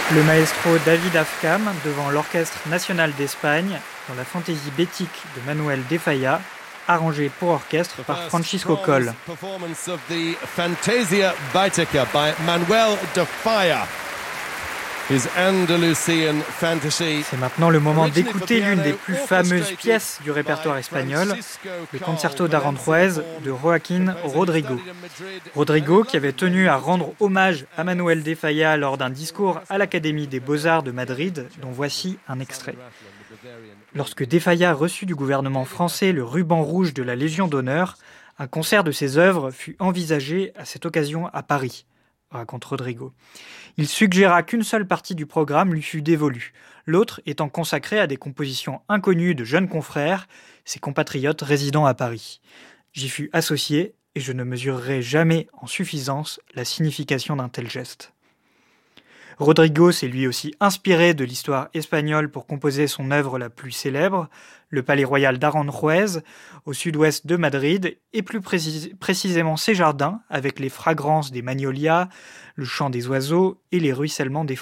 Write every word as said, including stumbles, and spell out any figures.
Le maestro David Afkam devant l'Orchestre national d'Espagne dans la fantaisie bétique de Manuel de Falla, arrangée pour orchestre par Francisco Coll. Performance of the Fantasia Baetica by Manuel de Falla. His Andalusian fantasy. C'est maintenant le moment d'écouter l'une des plus fameuses pièces du répertoire espagnol, le Concerto d'Aranjuez de Joaquín Rodrigo. Rodrigo qui avait tenu à rendre hommage à Manuel de Falla lors d'un discours à l'Académie des Beaux-Arts de Madrid, dont voici un extrait. Lorsque de Falla reçut du gouvernement français le ruban rouge de la Légion d'honneur, un concert de ses œuvres fut envisagé à cette occasion à Paris, raconte Rodrigo. Il suggéra qu'une seule partie du programme lui fût dévolue, l'autre étant consacrée à des compositions inconnues de jeunes confrères, ses compatriotes résidant à Paris. J'y fus associé et je ne mesurerai jamais en suffisance la signification d'un tel geste. Rodrigo s'est lui aussi inspiré de l'histoire espagnole pour composer son œuvre la plus célèbre, le Palais royal d'Aranjuez, au sud-ouest de Madrid, et plus précis- précisément ses jardins, avec les fragrances des magnolias, le chant des oiseaux et les ruissellements des